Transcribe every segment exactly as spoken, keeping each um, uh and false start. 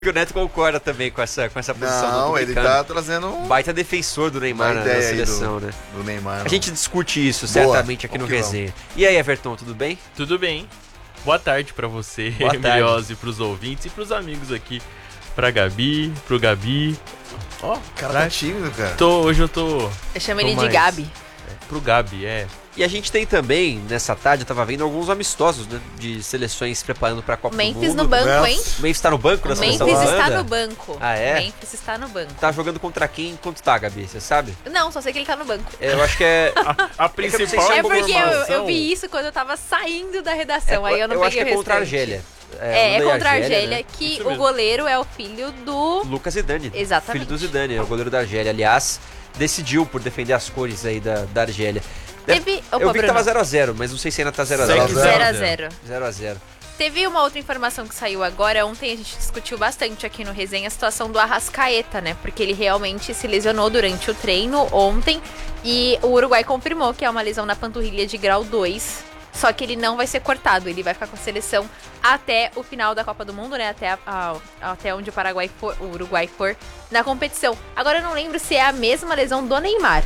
O Neto concorda também com essa, com essa posição. Não, ele tá trazendo um baita defensor do Neymar na, na seleção, do, né? Do Neymar. A gente discute isso Boa. certamente aqui no Resenha. E aí, Everton, tudo bem? Tudo bem. Boa tarde pra você, Emiliose, pros ouvintes e pros amigos aqui. Pra Gabi, pro Gabi. Ó, oh, cara tá tímido, cara. Tô, hoje eu tô... Eu chamo tô ele mais... de Gabi. É, pro Gabi, é. E a gente tem também, nessa tarde, eu tava vendo alguns amistosos, né? De seleções se preparando pra Copa Memphis do Mundo. no banco, hein? O Memphis tá no banco na seleção da Memphis Holanda? está no banco. Ah, é? Memphis está no banco. Tá jogando contra quem? Quanto tá, Gabi? Você sabe? Não, só sei que ele tá no banco. É, eu acho que é... A, a principal É porque eu, informação... eu vi isso quando eu tava saindo da redação, é, aí eu não eu acho peguei que é o contra a restante. Argélia. É, é contra a Argélia, Argélia, né? que Isso o mesmo. goleiro é o filho do... Lucas Zidane. Exatamente. Filho do Zidane, é o goleiro da Argélia. Aliás, decidiu por defender as cores aí da, da Argélia. Teve... Opa, Eu vi que Bruno. tava zero a zero, mas não sei se ainda tá zero a zero. Segue zero a zero. zero a zero. Teve uma outra informação que saiu agora. Ontem a gente discutiu bastante aqui no Resenha a situação do Arrascaeta, né? Porque ele realmente se lesionou durante o treino ontem. E o Uruguai confirmou que é uma lesão na panturrilha de grau dois. Só que ele não vai ser cortado. Ele vai ficar com a seleção até o final da Copa do Mundo, né? Até, a, a, até onde o, Paraguai for, o Uruguai for na competição. Agora eu não lembro se é a mesma lesão do Neymar.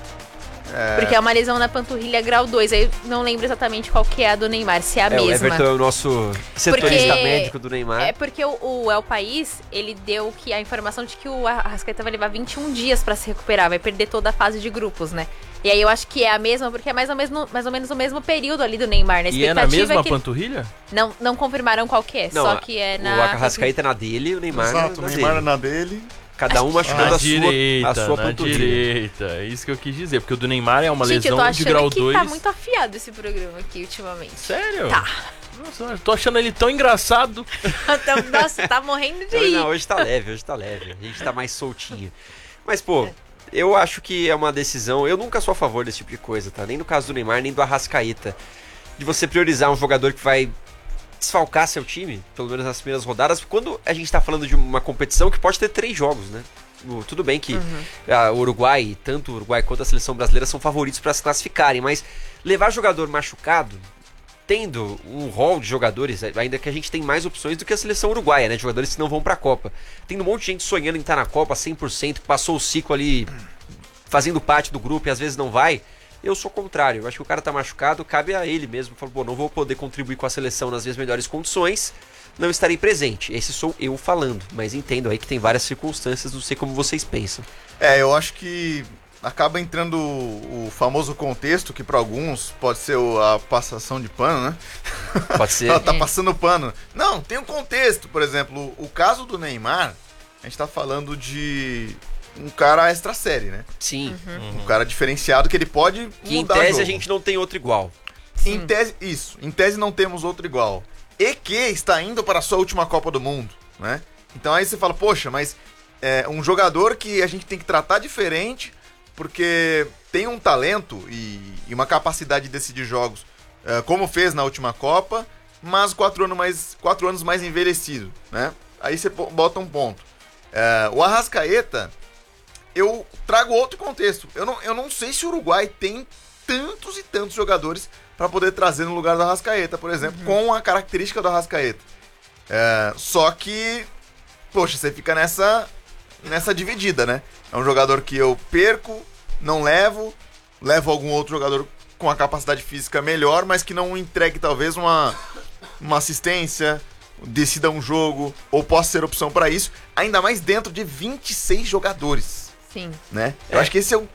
É... Porque é uma lesão na panturrilha grau dois. Aí eu não lembro exatamente qual que é a do Neymar, se é a É, mesma. o Everton é o nosso setorista Porque- médico do Neymar. É porque o, o El País, ele deu que a informação de que o Arrascaeta vai levar vinte e um dias pra se recuperar, vai perder toda a fase de grupos, né? E aí eu acho que é a mesma, porque é mais ou menos, mais ou menos o mesmo período ali do Neymar, né? A E é na expectativa mesma que panturrilha? não, não confirmaram qual que é, Não, só que é na... O Arrascaeta é na dele e o Neymar Exato, o na Neymar dele. na dele. Cada um machucando Na a sua, direita, a sua na panturrilha. direita. É isso que eu quis dizer, porque o do Neymar é uma Gente, eu lesão tô de grau achando que dois. tá muito afiado esse programa aqui ultimamente. Sério? Tá. Nossa, eu tô achando ele tão engraçado. Então, nossa, tá morrendo de Não, rir. não, hoje tá leve, hoje tá leve. A gente tá mais soltinho. Mas, pô, eu acho que é uma decisão... Eu nunca sou a favor desse tipo de coisa, tá? Nem no caso do Neymar, nem do Arrascaeta. De você priorizar um jogador que vai desfalcar seu time, pelo menos nas primeiras rodadas, quando a gente tá falando de uma competição que pode ter três jogos, né? O- Tudo bem que Uhum. ah, o Uruguai, tanto o Uruguai quanto a seleção brasileira são favoritos para se classificarem, mas levar jogador machucado, tendo um rol de jogadores, ainda que a gente tem mais opções do que a seleção uruguaia, né? De jogadores que não vão pra Copa. Tem um monte de gente sonhando em estar na Copa cem por cento, que passou o ciclo ali fazendo parte do grupo e às vezes não vai. Eu sou contrário, eu acho que o cara tá machucado, cabe a ele mesmo. Falou, pô, não vou poder contribuir com a seleção nas minhas melhores condições, não estarei presente. Esse sou eu falando, mas entendo aí que tem várias circunstâncias, não sei como vocês pensam. É, eu acho que acaba entrando o, o famoso contexto, que pra alguns pode ser o- a passação de pano, né? Pode ser. Ela tá É. passando pano. Não, tem um contexto. Por exemplo, o caso do Neymar, a gente tá falando de um cara extra série, né? Sim. Uhum. Um cara diferenciado que ele pode Que em mudar tese jogo. a gente não tem outro igual. Em tese, isso. Em tese não temos outro igual. E que está indo para a sua última Copa do Mundo, né? Então aí você fala, poxa, mas é um jogador que a gente tem que tratar diferente porque tem um talento e, e uma capacidade de decidir jogos, é, como fez na última Copa, mas quatro anos mais, quatro anos mais envelhecido, né? Aí você po- bota um ponto. É, o Arrascaeta, eu trago outro contexto. Eu não, eu não sei se o Uruguai tem tantos e tantos jogadores para poder trazer no lugar do Arrascaeta, por exemplo, com a característica do Arrascaeta. É, só que, poxa, você fica nessa, nessa dividida, né? É um jogador que eu perco, não levo, levo algum outro jogador com a capacidade física melhor, mas que não entregue talvez uma, uma assistência, decida um jogo, ou possa ser opção para isso, ainda mais dentro de vinte e seis jogadores, Sim. né? Eu É. acho que esse é o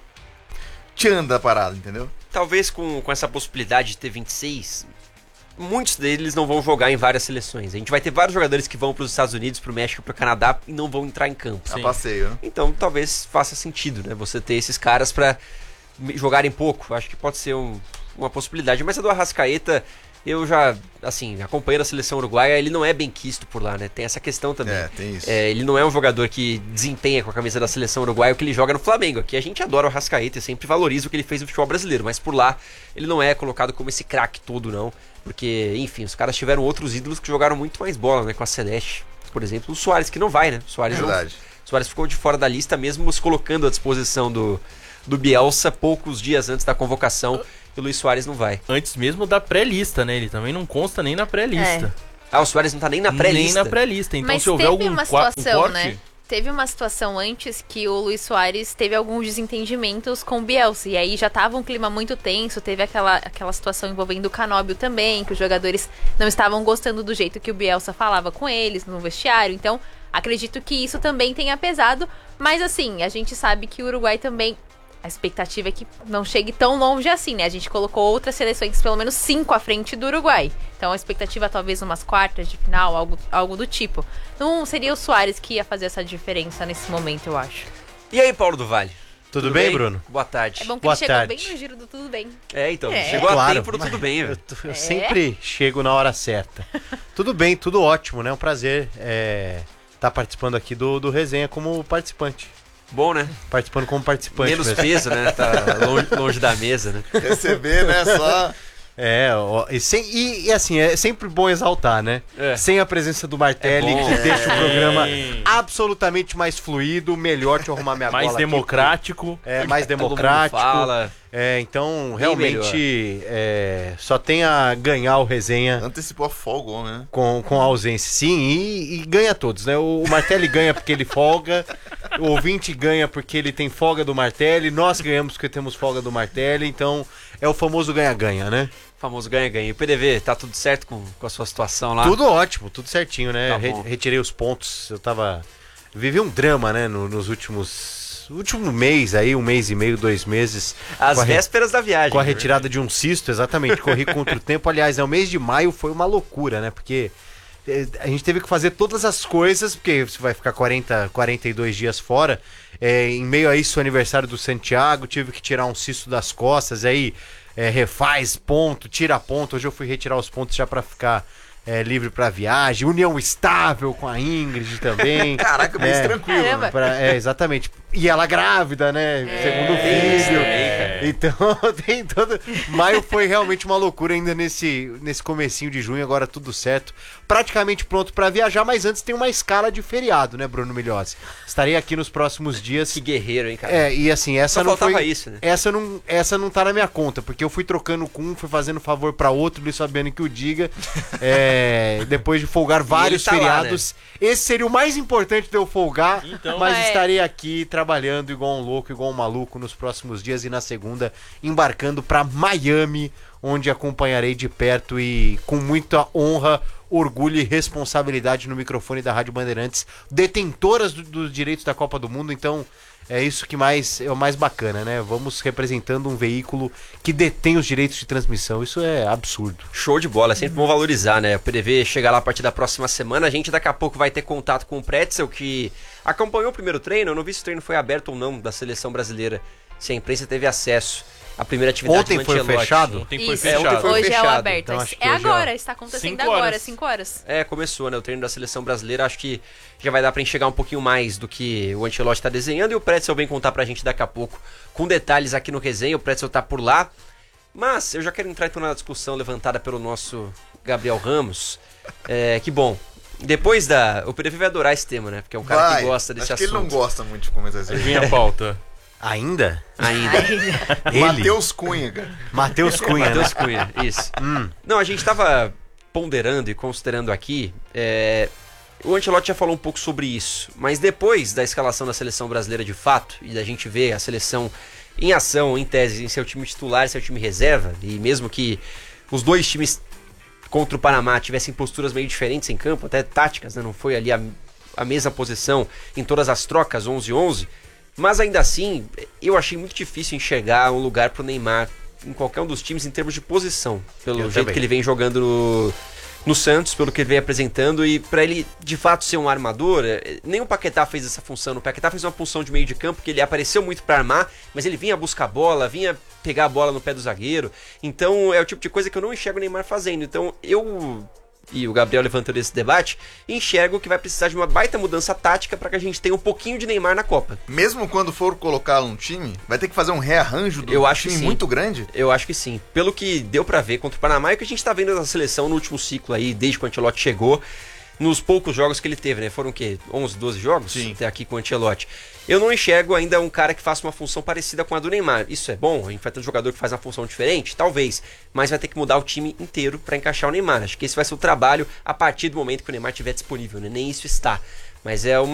tchan da parada, entendeu? Talvez com, com essa possibilidade de ter vinte e seis, muitos deles não vão jogar em várias seleções. A gente vai ter vários jogadores que vão para os Estados Unidos, para o México, para o Canadá e não vão entrar em campo. A Sim. passeio, né? Então talvez faça sentido, né? Você ter esses caras para jogarem pouco. Acho que pode ser um- uma possibilidade. Mas a do Arrascaeta, eu já, assim, acompanhando a seleção uruguaia, ele não é bem quisto por lá, né? Tem essa questão também. É, tem isso. É, ele não é um jogador que desempenha com a camisa da seleção uruguaia o que ele joga no Flamengo. Aqui a gente adora o Arrascaeta e sempre valoriza o que ele fez no futebol brasileiro, mas por lá ele não é colocado como esse craque todo, não. Porque, enfim, os caras tiveram outros ídolos que jogaram muito mais bola, né? Com a Celeste, por exemplo, o Suárez, que não vai, né? O Suárez, não, Verdade. o Suárez ficou de fora da lista, mesmo se colocando à disposição do, do Bielsa poucos dias antes da convocação. E o Luis Suárez não vai. Antes mesmo da pré-lista, né? Ele também não consta nem na pré-lista. Ah, o Suárez não tá nem na pré-lista. Nem na pré-lista. Então, Mas se houver teve algum uma qua- situação, um corte... né? Teve uma situação antes que o Luis Suárez teve alguns desentendimentos com o Bielsa. E aí já tava um clima muito tenso. Teve aquela, aquela situação envolvendo o Canóbio também, que os jogadores não estavam gostando do jeito que o Bielsa falava com eles no vestiário. Então, acredito que isso também tenha pesado. Mas assim, a gente sabe que o Uruguai também... A expectativa é que não chegue tão longe assim, né? A gente colocou outras seleções, pelo menos cinco à frente do Uruguai. Então a expectativa talvez umas quartas de final, algo, algo do tipo. Não seria o Suárez que ia fazer essa diferença nesse momento, eu acho. E aí, Paulo do Vale? Tudo, bem, Bruno? Boa tarde. É bom que Boa ele chegou tarde. bem no giro do tudo bem. É, então, É. chegou a Claro, tempo do mas tudo bem, Eu, velho. t- eu É? sempre chego na hora certa. Tudo bem, tudo ótimo, né? É um prazer estar participando aqui do, do Resenha como participante. Bom, né? Participando como participante. Menos mesmo. peso, né? Tá longe, longe da mesa, né? Receber, né? Só. É, ó, e, sem, e, e assim, é sempre bom exaltar, né? É. Sem a presença do Martelli, É bom. que deixa o programa Sim. absolutamente mais fluido, melhor de arrumar minha Mais bola aqui. democrático. É, mais Todo mundo democrático. fala. É, então, Bem realmente, é, só tem a ganhar o Resenha Antecipou a folga, o homem, né? com, com a ausência, sim, e, e ganha todos, né? O, o Martelli ganha porque ele folga, o ouvinte ganha porque ele tem folga do Martelli, nós ganhamos porque temos folga do Martelli, então é o famoso ganha-ganha, né? Famoso ganha-ganha. E o P D V, tá tudo certo com, com a sua situação lá? Tudo ótimo, tudo certinho, né? Tá Re- bom. retirei os pontos, eu tava... Vivi um drama, né, no- nos últimos... Último mês aí, um mês e meio, dois meses. Às com a re- vésperas da viagem. Com a né? retirada de um cisto, exatamente, corri contra o tempo. Aliás, né, o mês de maio foi uma loucura, né? Porque eh, a gente teve que fazer todas as coisas, porque você vai ficar quarenta, quarenta e dois dias fora. Eh, em meio a isso, o aniversário do Santiago, tive que tirar um cisto das costas, aí eh, refaz ponto, tira ponto. Hoje eu fui retirar os pontos já pra ficar eh, livre pra viagem. União estável com a Ingrid também. Caraca, bem É. tranquilo. Caramba. Né? Pra- é, exatamente. E ela grávida, né? Segundo tem isso filho. também, cara. Então, tem todo... Maio foi realmente uma loucura ainda nesse, nesse comecinho de junho, agora tudo certo. Praticamente pronto pra viajar, mas antes tem uma escala de feriado, né, Bruno Milhozzi? Estarei aqui nos próximos dias. Que guerreiro, hein, cara? É, e assim, essa Só não faltava foi... isso, né? Essa não, essa não tá na minha conta, porque eu fui trocando com um, fui fazendo favor pra outro, Luiz Fabiano que o diga. É, depois de folgar vários tá lá, feriados. Esse seria o mais importante de eu folgar, Então- mas É. estarei aqui trabalhando igual um louco, igual um maluco nos próximos dias e na segunda embarcando pra Miami, onde acompanharei de perto e com muita honra, orgulho e responsabilidade no microfone da Rádio Bandeirantes, detentoras do- dos direitos da Copa do Mundo. Então é isso que mais é o mais bacana, né? Vamos representando um veículo que detém os direitos de transmissão. Isso é absurdo. Show de bola, é sempre bom valorizar, né? O P D V chega lá a partir da próxima semana. A gente daqui a pouco vai ter contato com o Pretzel, que acompanhou o primeiro treino. Eu não vi se o treino foi aberto ou não da seleção brasileira, se a imprensa teve acesso à primeira atividade Ontem do foi Ancelotti. então, fechado? Ontem foi Isso, É, ontem fechado. foi hoje é o fechado. aberto. Então, acho que é hoje é- agora, está acontecendo Cinco agora, horas. cinco horas. É, começou, né? O treino da seleção brasileira. Acho que já vai dar pra enxergar um pouquinho mais do que o Ancelotti tá desenhando. E o Pretzel vem contar pra gente daqui a pouco com detalhes aqui no Resenha. O Pretzel tá por lá. Mas eu já quero entrar então na discussão levantada pelo nosso Gabriel Ramos. É, que bom. Depois da... O P D V vai adorar esse tema, né? Porque é um cara Vai. que gosta desse Acho que assunto. ele não gosta muito de comentar isso. Vinha a pauta. Ainda? Ainda. Ele? Matheus Cunha, cara. Matheus Cunha, né? Matheus Cunha, isso. Hum. Não, a gente tava ponderando e considerando aqui. é, O Ancelotti já falou um pouco sobre isso. Mas depois da escalação da seleção brasileira de fato, e da gente ver a seleção em ação, em tese, em seu time titular, seu time reserva, e mesmo que os dois times contra o Panamá tivessem posturas meio diferentes em campo, até táticas, né? Não foi ali a, a mesma posição em todas as trocas, onze a onze. Mas ainda assim, eu achei muito difícil enxergar um lugar pro Neymar em qualquer um dos times em termos de posição. Pelo Eu jeito também. que ele vem jogando no, no Santos, pelo que ele vem apresentando. E pra ele, de fato, ser um armador, eh, nem o Paquetá fez essa função. O Paquetá fez uma função de meio de campo, que ele apareceu muito pra armar, mas ele vinha buscar a bola, vinha pegar a bola no pé do zagueiro. Então é o tipo de coisa que eu não enxergo o Neymar fazendo. Então eu... e o Gabriel levantou esse debate, enxergo que vai precisar de uma baita mudança tática para que a gente tenha um pouquinho de Neymar na Copa. Mesmo quando for colocá-lo no time, vai ter que fazer um rearranjo do Eu acho time que sim. muito grande? Eu acho que sim. Pelo que deu pra ver contra o Panamá e o que a gente tá vendo na seleção no último ciclo aí, desde que o Ancelotti chegou, nos poucos jogos que ele teve, né? Foram o quê? onze, doze jogos? Sim. Até aqui com o Ancelotti. Eu não enxergo ainda um cara que faça uma função parecida com a do Neymar. Isso é bom? A gente vai ter um jogador que faz uma função diferente? Talvez. Mas vai ter que mudar o time inteiro para encaixar o Neymar. Acho que esse vai ser o trabalho a partir do momento que o Neymar estiver disponível, né? Nem isso está. Mas é uma